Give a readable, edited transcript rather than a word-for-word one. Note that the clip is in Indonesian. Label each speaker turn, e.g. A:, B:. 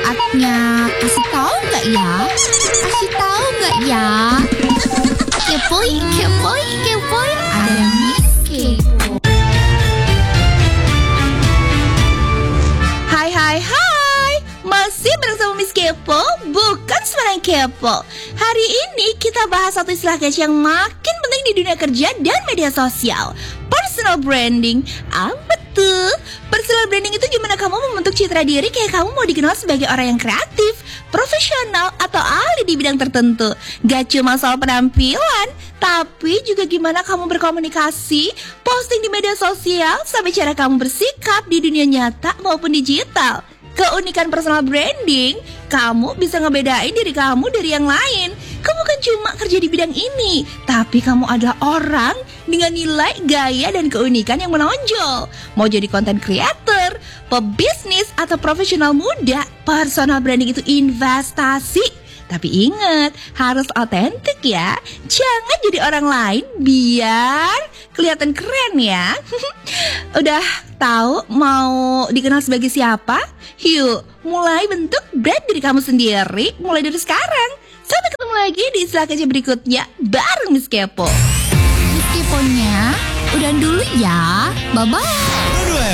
A: saatnya kasih tahu nggak ya? Kasih tahu nggak ya? Kepoin, kepoin, kepoin. Ada Miss Kepo.
B: Hai hai hai, masih bersama Miss Kepo, bukan sembarang kepo. Hari ini kita bahas satu istilah kece yang makin penting di dunia kerja dan media sosial, personal branding. Betul, personal branding itu gimana kamu membentuk citra diri kayak kamu mau dikenal sebagai orang yang kreatif, profesional, atau ahli di bidang tertentu. Gak cuma soal penampilan, tapi juga gimana kamu berkomunikasi, posting di media sosial, sampai cara kamu bersikap di dunia nyata maupun digital. Keunikan personal branding, kamu bisa ngebedain diri kamu dari yang lain. Kamu kan cuma kerja di bidang ini, tapi kamu adalah orang dengan nilai, gaya, dan keunikan yang menonjol. Mau jadi content creator, pebisnis, atau profesional muda, personal branding itu investasi. Tapi ingat, harus otentik ya. Jangan jadi orang lain biar kelihatan keren ya. Udah tahu mau dikenal sebagai siapa? Yuk, mulai bentuk brand diri kamu sendiri mulai dari sekarang. Sampai ketemu lagi di istilah kece berikutnya bareng Miss Kepo.
A: Miss Keponya, udah dulu ya. Bye-bye.